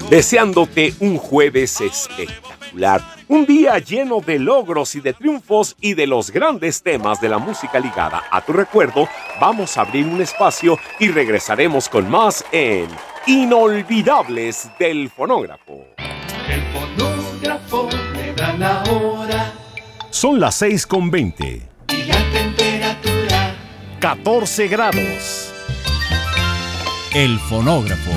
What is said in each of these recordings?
deseándote un jueves espectacular, un día lleno de logros y de triunfos y de los grandes temas de la música ligada a tu recuerdo. Vamos a abrir un espacio y regresaremos con más en Inolvidables del Fonógrafo. El fonógrafo me da la hora. Son las 6:20. Y la temperatura 14 grados. El fonógrafo.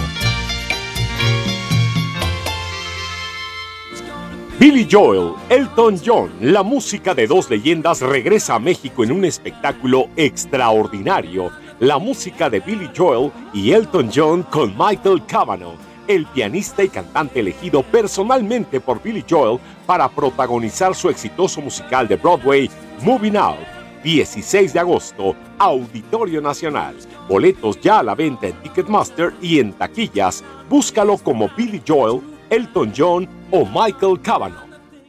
Billy Joel, Elton John, la música de dos leyendas regresa a México en un espectáculo extraordinario. La música de Billy Joel y Elton John con Michael Cavanaugh, el pianista y cantante elegido personalmente por Billy Joel para protagonizar su exitoso musical de Broadway, Moving Out. 16 de agosto, Auditorio Nacional. Boletos ya a la venta en Ticketmaster y en taquillas. Búscalo como Billy Joel, Elton John o Michael Cavanaugh.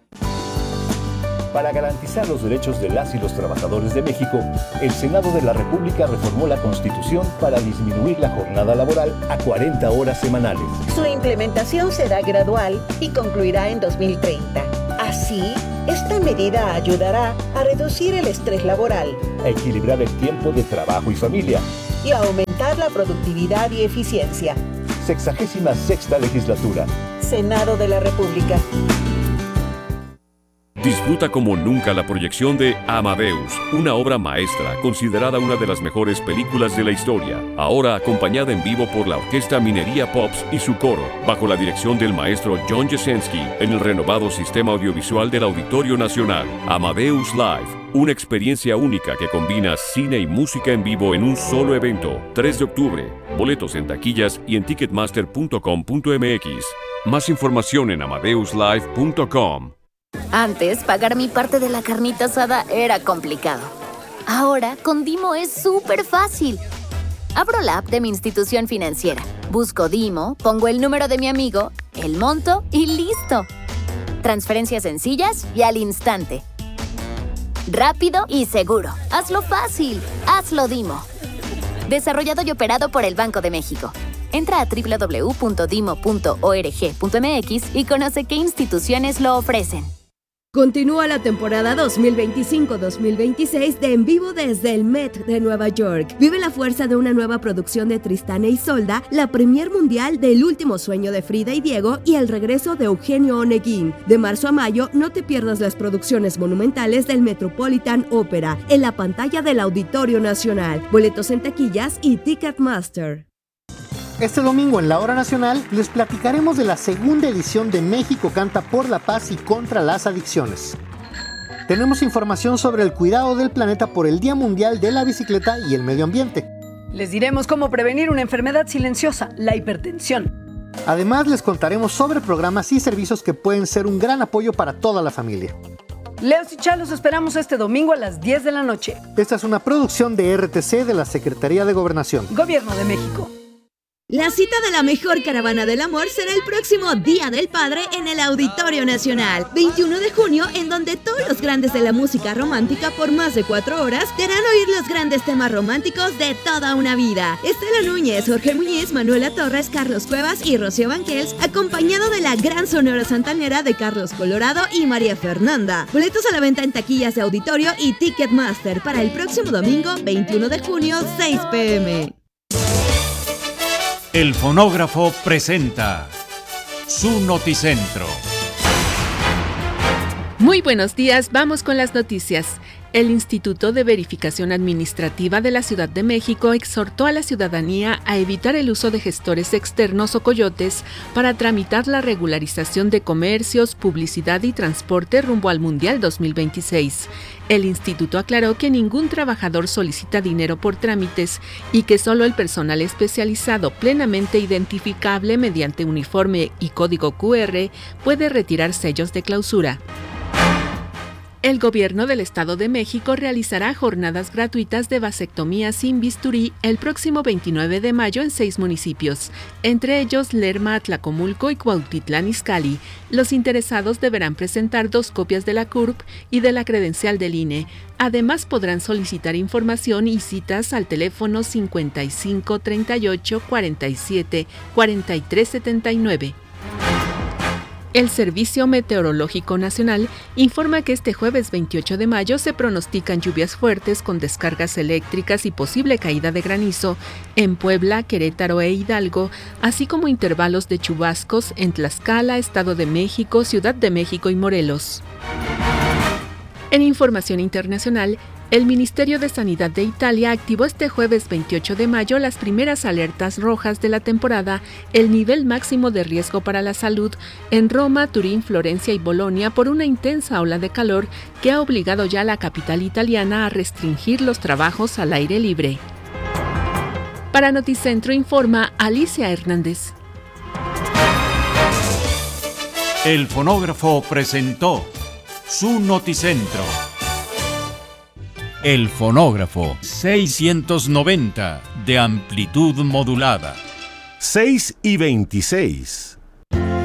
Para garantizar los derechos de las y los trabajadores de México, el Senado de la República reformó la Constitución para disminuir la jornada laboral a 40 horas semanales. Su implementación será gradual y concluirá en 2030. Así, esta medida ayudará a reducir el estrés laboral, a equilibrar el tiempo de trabajo y familia y a aumentar la productividad y eficiencia. 66ª Legislatura. Senado de la República. Disfruta como nunca la proyección de Amadeus, una obra maestra considerada una de las mejores películas de la historia, ahora acompañada en vivo por la Orquesta Minería Pops y su coro, bajo la dirección del maestro John Jasenski, en el renovado sistema audiovisual del Auditorio Nacional. Amadeus Live, una experiencia única que combina cine y música en vivo en un solo evento. 3 de octubre, boletos en taquillas y en ticketmaster.com.mx. Más información en amadeuslive.com. Antes, pagar mi parte de la carnita asada era complicado. Ahora, con Dimo es súper fácil. Abro la app de mi institución financiera, busco Dimo, pongo el número de mi amigo, el monto y ¡listo! Transferencias sencillas y al instante. Rápido y seguro. Hazlo fácil. Hazlo Dimo. Desarrollado y operado por el Banco de México. Entra a www.dimo.org.mx y conoce qué instituciones lo ofrecen. Continúa la temporada 2025-2026 de En Vivo desde el Met de Nueva York. Vive la fuerza de una nueva producción de Tristán e Isolda, la premier mundial del Último Sueño de Frida y Diego y el regreso de Eugenio Oneguín. De marzo a mayo, no te pierdas las producciones monumentales del Metropolitan Opera en la pantalla del Auditorio Nacional. Boletos en taquillas y Ticketmaster. Este domingo en la Hora Nacional les platicaremos de la segunda edición de México Canta por la Paz y contra las Adicciones. Tenemos información sobre el cuidado del planeta por el Día Mundial de la Bicicleta y el Medio Ambiente. Les diremos cómo prevenir una enfermedad silenciosa, la hipertensión. Además, les contaremos sobre programas y servicios que pueden ser un gran apoyo para toda la familia. Leos y Chalos esperamos este domingo a las 10 de la noche. Esta es una producción de RTC de la Secretaría de Gobernación. Gobierno de México. La cita de la mejor caravana del amor será el próximo Día del Padre en el Auditorio Nacional, 21 de junio, en donde todos los grandes de la música romántica por más de 4 horas te harán oír los grandes temas románticos de toda una vida. Estela Núñez, Jorge Muñiz, Manuela Torres, Carlos Cuevas y Rocío Banquels, acompañado de la gran sonora santanera de Carlos Colorado y María Fernanda. Boletos a la venta en taquillas de Auditorio y Ticketmaster para el próximo domingo, 21 de junio, 6 p.m. El fonógrafo presenta su noticentro. Muy buenos días, vamos con las noticias. El Instituto de Verificación Administrativa de la Ciudad de México exhortó a la ciudadanía a evitar el uso de gestores externos o coyotes para tramitar la regularización de comercios, publicidad y transporte rumbo al Mundial 2026. El instituto aclaró que ningún trabajador solicita dinero por trámites y que solo el personal especializado plenamente identificable mediante uniforme y código QR puede retirar sellos de clausura. El gobierno del Estado de México realizará jornadas gratuitas de vasectomía sin bisturí el próximo 29 de mayo en 6 municipios, entre ellos Lerma, Atlacomulco y Cuautitlán Izcalli. Los interesados deberán presentar 2 copias de la CURP y de la credencial del INE. Además, podrán solicitar información y citas al teléfono 55 38 47 43 79. El Servicio Meteorológico Nacional informa que este jueves 28 de mayo se pronostican lluvias fuertes con descargas eléctricas y posible caída de granizo en Puebla, Querétaro e Hidalgo, así como intervalos de chubascos en Tlaxcala, Estado de México, Ciudad de México y Morelos. En información internacional, el Ministerio de Sanidad de Italia activó este jueves 28 de mayo las primeras alertas rojas de la temporada, el nivel máximo de riesgo para la salud en Roma, Turín, Florencia y Bolonia por una intensa ola de calor que ha obligado ya a la capital italiana a restringir los trabajos al aire libre. Para Noticentro informa Alicia Hernández. El fonógrafo presentó su Noticentro. El fonógrafo 690 de amplitud modulada. 6:26.